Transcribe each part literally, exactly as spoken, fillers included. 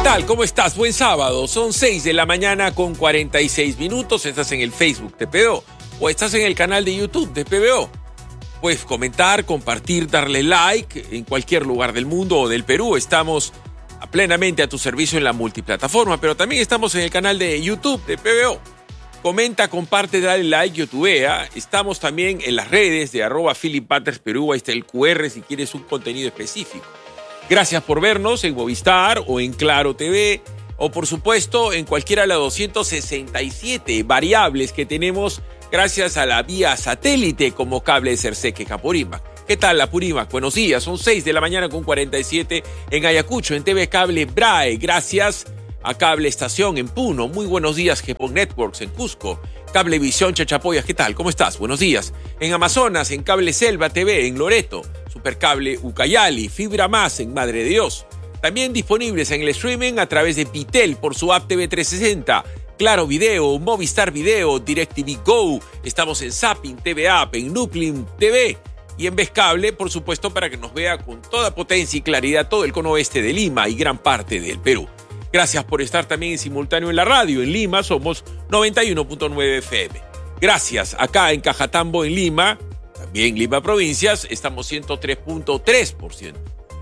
tal? ¿Cómo estás? Buen sábado. Son seis de la mañana con cuarenta y seis minutos. Estás en el Facebook de P B O o estás en el canal de YouTube de P B O. Puedes comentar, compartir, darle like en cualquier lugar del mundo o del Perú. Estamos plenamente a tu servicio en la multiplataforma, pero también estamos en el canal de YouTube de P B O. Comenta, comparte, dale like, youtubea. Estamos también en las redes de arroba Philip Butters Perú. Ahí está el cu erre si quieres un contenido específico. Gracias por vernos en Movistar o en Claro T V o por supuesto en cualquiera de las doscientas sesenta y siete variables que tenemos gracias a la vía satélite como cable de Cerseque Apurímac. ¿Qué tal Apurímac? Buenos días, son seis de la mañana con cuarenta y siete en Ayacucho, en T V Cable Brae, gracias a Cable Estación en Puno. Muy buenos días Gepon Networks en Cusco, Cablevisión Chachapoyas, ¿qué tal? ¿Cómo estás? Buenos días. En Amazonas, en Cable Selva T V en Loreto, Supercable Ucayali, Fibra Más en Madre de Dios. También disponibles en el streaming a través de Pitel por su app T V trescientos sesenta, Claro Video, Movistar Video, DirecTV Go. Estamos en Zapping T V App, en Nucleum T V y en Vescable, por supuesto, para que nos vea con toda potencia y claridad todo el cono oeste de Lima y gran parte del Perú. Gracias por estar también en simultáneo en la radio. En Lima somos noventa y uno punto nueve F M. Gracias acá en Cajatambo, en Lima, también Lima Provincias, estamos ciento tres punto tres por ciento.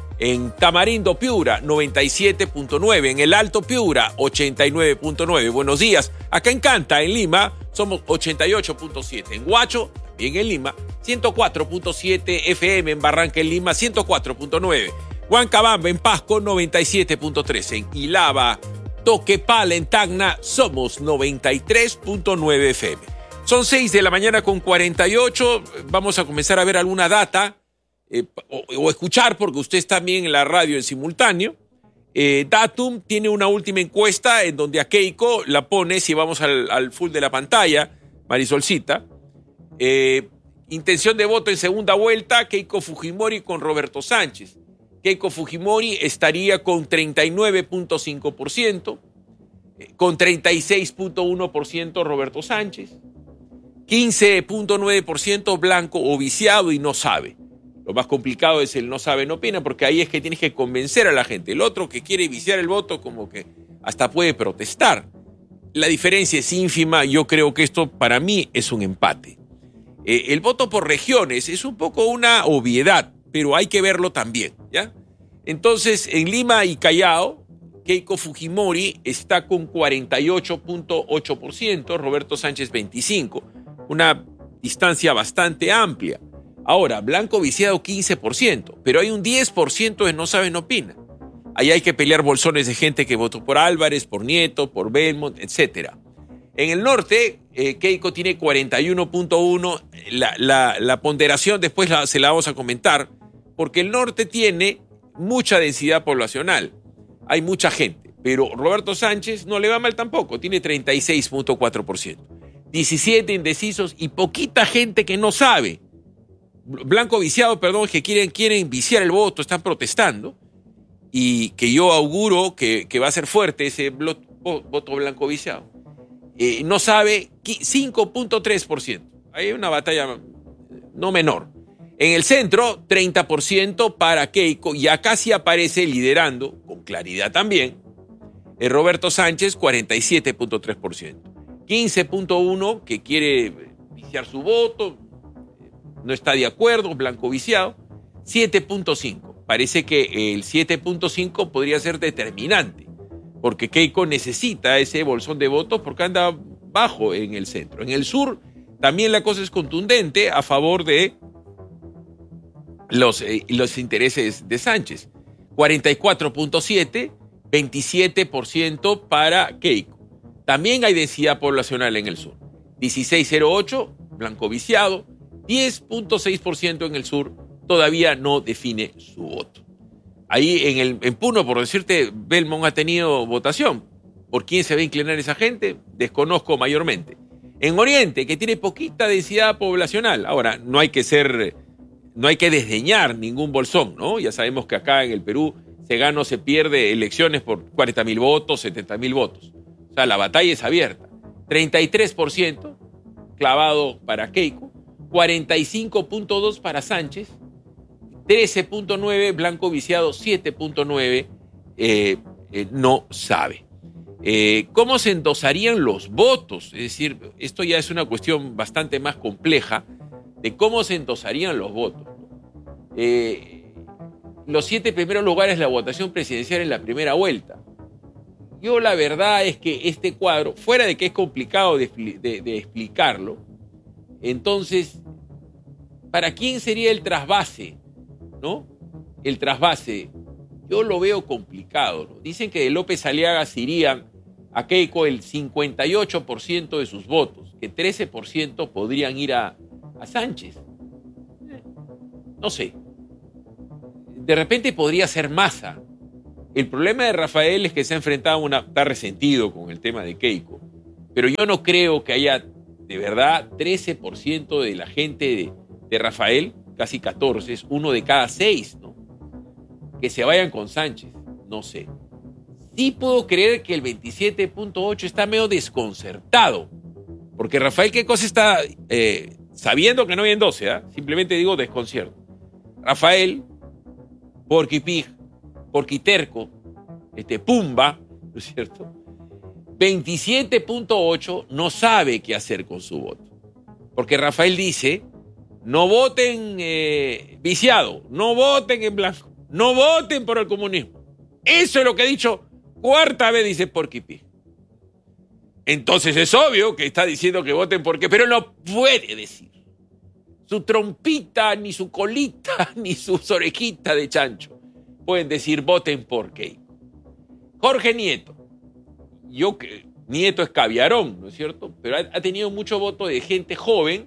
En Tamarindo, Piura, noventa y siete punto nueve. En el Alto Piura, ochenta y nueve punto nueve. Buenos días. Acá en Canta, en Lima, somos ochenta y ocho punto siete. En Huacho, también en Lima, ciento cuatro punto siete F M. En Barranca, en Lima, ciento cuatro punto nueve. Huancabamba, en Pasco, noventa y siete punto tres. En Ilava, Toquepala, en Tacna, somos noventa y tres punto nueve F M. Son seis de la mañana con cuarenta y ocho. Vamos a comenzar a ver alguna data eh, o, o escuchar, porque usted está también en la radio en simultáneo. Eh, Datum tiene una última encuesta en donde a Keiko la pone, si vamos al, al full de la pantalla, Marisolcita. Eh, intención de voto en segunda vuelta, Keiko Fujimori con Roberto Sánchez. Keiko Fujimori estaría con treinta y nueve punto cinco por ciento, con treinta y seis punto uno por ciento Roberto Sánchez, quince punto nueve por ciento blanco o viciado y no sabe. Lo más complicado es el no sabe, no opina, porque ahí es que tienes que convencer a la gente. El otro que quiere viciar el voto como que hasta puede protestar. La diferencia es ínfima. Yo creo que esto para mí es un empate. Eh, el voto por regiones es un poco una obviedad, pero hay que verlo también, ¿ya? Entonces, en Lima y Callao, Keiko Fujimori está con cuarenta y ocho punto ocho por ciento, Roberto Sánchez veinticinco por ciento, una distancia bastante amplia. Ahora, blanco viciado quince por ciento, pero hay un diez por ciento de no sabe, no opina. Ahí hay que pelear bolsones de gente que votó por Álvarez, por Nieto, por Belmont, etcétera. En el norte, eh, Keiko tiene cuarenta y uno punto uno, la, la, la ponderación después la, se la vamos a comentar, porque el norte tiene mucha densidad poblacional, hay mucha gente, pero Roberto Sánchez no le va mal tampoco, tiene treinta y seis punto cuatro por ciento, diecisiete indecisos y poquita gente que no sabe, blanco viciado, perdón, que quieren, quieren viciar el voto, están protestando, y que yo auguro que, que va a ser fuerte ese voto blanco viciado. Eh, no sabe cinco punto tres por ciento, hay una batalla no menor. En el centro, treinta por ciento para Keiko, y acá sí aparece liderando, con claridad también, el Roberto Sánchez, cuarenta y siete punto tres por ciento. quince punto uno que quiere viciar su voto, no está de acuerdo, blanco viciado. siete punto cinco, parece que el siete punto cinco podría ser determinante, porque Keiko necesita ese bolsón de votos porque anda bajo en el centro. En el sur también la cosa es contundente a favor de Los, eh, los intereses de Sánchez. cuarenta y cuatro punto siete, veintisiete por ciento para Keiko. También hay densidad poblacional en el sur. dieciséis punto cero ocho, blanco viciado. diez punto seis por ciento en el sur todavía no define su voto. Ahí en, el, en Puno, por decirte, Belmont ha tenido votación. ¿Por quién se va a inclinar esa gente? Desconozco mayormente. En Oriente, que tiene poquita densidad poblacional. Ahora, no hay que ser... No hay que desdeñar ningún bolsón, ¿no? Ya sabemos que acá en el Perú se gana o se pierde elecciones por cuarenta mil votos, setenta mil votos. O sea, la batalla es abierta. treinta y tres por ciento clavado para Keiko, cuarenta y cinco punto dos para Sánchez, trece punto nueve blanco viciado, siete punto nueve eh, eh, no sabe. Eh, ¿Cómo se endosarían los votos? Es decir, esto ya es una cuestión bastante más compleja de cómo se endosarían los votos. Eh, los siete primeros lugares de la votación presidencial en la primera vuelta. Yo la verdad es que este cuadro, fuera de que es complicado de, de, de explicarlo, entonces, ¿para quién sería el trasvase? ¿No? El trasvase, yo lo veo complicado, ¿no? Dicen que de López Aliaga se irían a Keiko el cincuenta y ocho por ciento de sus votos, que trece por ciento podrían ir a, a Sánchez. Eh, no sé. De repente podría ser Massa. El problema de Rafael es que se ha enfrentado a una... está resentido con el tema de Keiko. Pero yo no creo que haya, de verdad, trece por ciento de la gente de, de Rafael, casi catorce, es uno de cada seis, ¿no? Que se vayan con Sánchez. No sé. Sí puedo creer que el veintisiete punto ocho está medio desconcertado. Porque Rafael, ¿qué cosa está eh, sabiendo que no hay en doce? ¿eh? Simplemente digo desconcierto. Rafael, Porky Pig, Porky Terco, este, Pumba, ¿no es cierto? veintisiete punto ocho no sabe qué hacer con su voto. Porque Rafael dice, no voten eh, viciado, no voten en blanco, no voten por el comunismo. Eso es lo que ha dicho cuarta vez, dice Porky Pig. Entonces es obvio que está diciendo que voten porque, pero no puede decir. Su trompita, ni su colita, ni sus orejitas de chancho pueden decir voten por Keiko. Jorge Nieto. Yo que Nieto es caviarón, ¿no es cierto? Pero ha, ha tenido mucho voto de gente joven.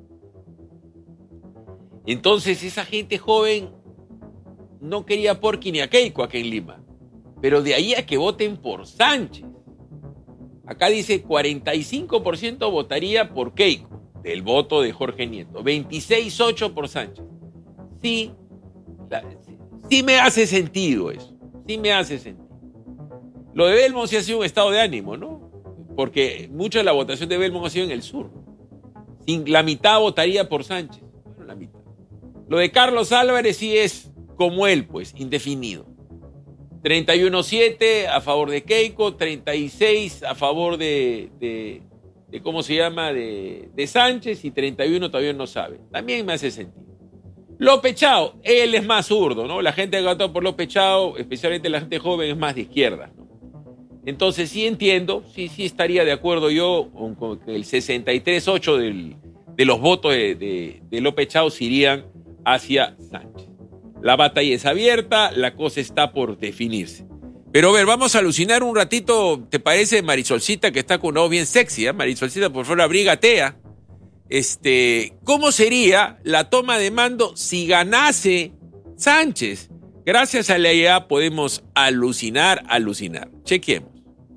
Entonces esa gente joven no quería Porky ni a Keiko aquí en Lima. Pero de ahí a que voten por Sánchez. Acá dice cuarenta y cinco por ciento votaría por Keiko, del voto de Jorge Nieto. veintiséis punto ocho por Sánchez. Sí, la, sí, sí me hace sentido eso. Sí me hace sentido. Lo de Belmont sí ha sido un estado de ánimo, ¿no? Porque mucha de la votación de Belmont ha sido en el sur. Sin, la mitad votaría por Sánchez. Bueno, la mitad. Lo de Carlos Álvarez sí es como él, pues, indefinido. treinta y uno punto siete a favor de Keiko, treinta y seis a favor de, de, de ¿cómo se llama?, de, de Sánchez, y treinta y uno todavía no sabe. También me hace sentido. López Chao, él es más zurdo, ¿no? La gente que ha votado por López Chao, especialmente la gente joven, es más de izquierda, ¿no? Entonces sí entiendo, sí, sí estaría de acuerdo yo con, con que el sesenta y tres punto ocho del, de los votos de, de, de López Chao se irían hacia Sánchez. La batalla es abierta, la cosa está por definirse. Pero a ver, vamos a alucinar un ratito, ¿te parece, Marisolcita, que está con una voz bien sexy? ¿eh? Marisolcita, por favor, abrígate. Este, ¿cómo sería la toma de mando si ganase Sánchez? Gracias a la I A podemos alucinar, alucinar. Chequemos.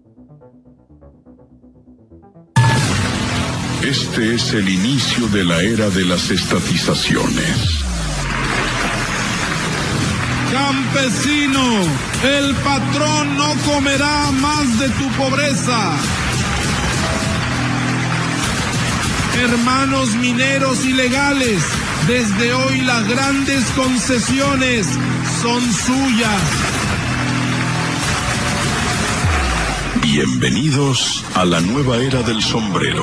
Este es el inicio de la era de las estatizaciones. Campesino, el patrón no comerá más de tu pobreza. Hermanos mineros ilegales, desde hoy las grandes concesiones son suyas. Bienvenidos a la nueva era del sombrero.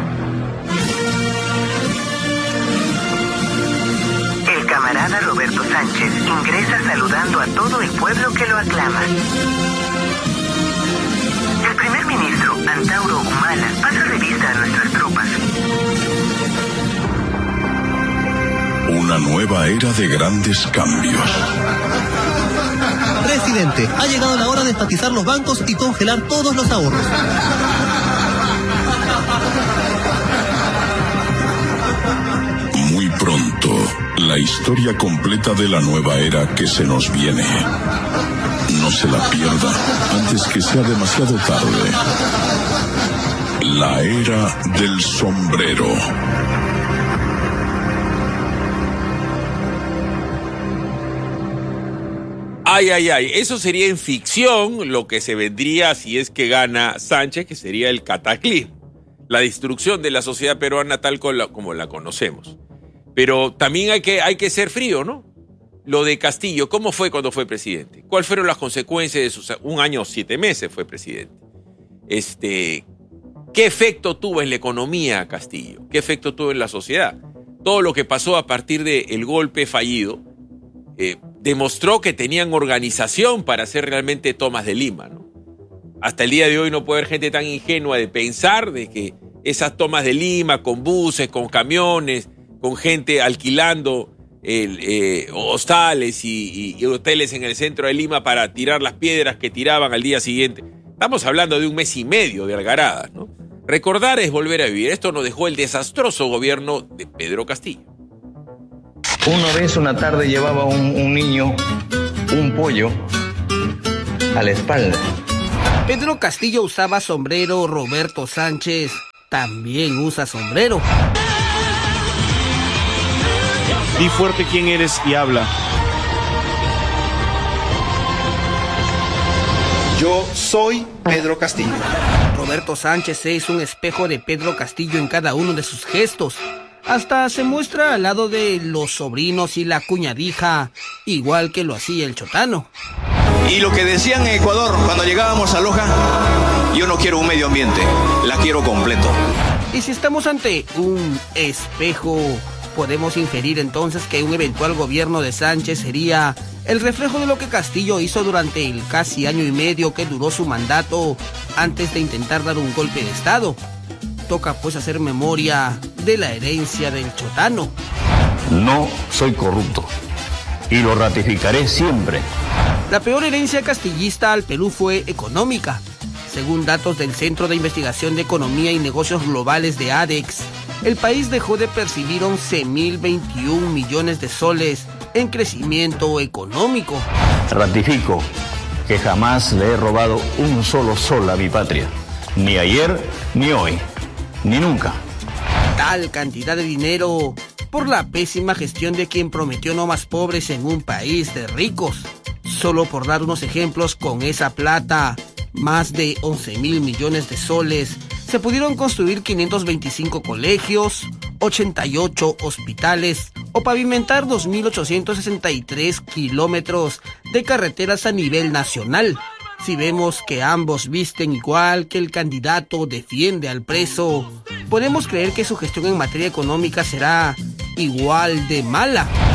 El camarada Roberto Sánchez ingresa saludando a todo el pueblo que lo aclama. El primer ministro, Antauro Humala, pasa revista a nuestras tropas. Una nueva era de grandes cambios. Presidente, ha llegado la hora de estatizar los bancos y congelar todos los ahorros. Muy pronto, la historia completa de la nueva era que se nos viene. No se la pierda antes que sea demasiado tarde. La era del sombrero. Ay, ay, ay, eso sería en ficción lo que se vendría si es que gana Sánchez, que sería el cataclismo, la destrucción de la sociedad peruana tal como la conocemos. Pero también hay que, hay que ser frío, ¿no? lo de Castillo, ¿cómo fue cuando fue presidente? ¿Cuáles fueron las consecuencias de sus... Un año, siete meses fue presidente. Este, ¿Qué efecto tuvo en la economía Castillo? ¿Qué efecto tuvo en la sociedad? Todo lo que pasó a partir del golpe fallido eh, demostró que tenían organización para hacer realmente tomas de Lima, ¿no? Hasta el día de hoy no puede haber gente tan ingenua de pensar de que esas tomas de Lima con buses, con camiones, con gente alquilando el, eh, hostales y, y, y hoteles en el centro de Lima para tirar las piedras que tiraban al día siguiente. Estamos hablando de un mes y medio de algaradas, ¿no? Recordar es volver a vivir. Esto nos dejó el desastroso gobierno de Pedro Castillo. Una vez, una tarde, llevaba un, un niño un pollo a la espalda. Pedro Castillo usaba sombrero, Roberto Sánchez también usa sombrero. Di fuerte quién eres y habla. Yo soy Pedro Castillo. Roberto Sánchez es un espejo de Pedro Castillo en cada uno de sus gestos. Hasta se muestra al lado de los sobrinos y la cuñadija, igual que lo hacía el chotano. Y lo que decían en Ecuador cuando llegábamos a Loja, yo no quiero un medio ambiente, la quiero completo. Y si estamos ante un espejo, podemos inferir entonces que un eventual gobierno de Sánchez sería el reflejo de lo que Castillo hizo durante el casi año y medio que duró su mandato antes de intentar dar un golpe de estado. Toca pues hacer memoria de la herencia del chotano. No soy corrupto y lo ratificaré siempre. La peor herencia castillista al Perú fue económica. Según datos del Centro de Investigación de Economía y Negocios Globales de ADEX, el país dejó de percibir once mil veintiún millones de soles en crecimiento económico. Ratifico que jamás le he robado un solo sol a mi patria. Ni ayer, ni hoy, ni nunca. Tal cantidad de dinero por la pésima gestión de quien prometió no más pobres en un país de ricos. Solo por dar unos ejemplos, con esa plata, más de once mil millones de soles, se pudieron construir quinientos veinticinco colegios, ochenta y ocho hospitales o pavimentar dos mil ochocientos sesenta y tres kilómetros de carreteras a nivel nacional. Si vemos que ambos visten igual, que el candidato defiende al preso, podemos creer que su gestión en materia económica será igual de mala.